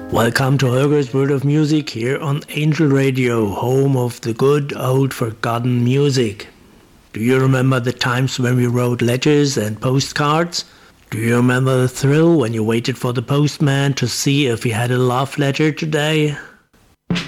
Welcome to Holger's World of Music here on Angel Radio, home of the good old forgotten music. Do you remember the times when we wrote letters and postcards? Do you remember the thrill when you waited for the postman to see if he had a love letter today?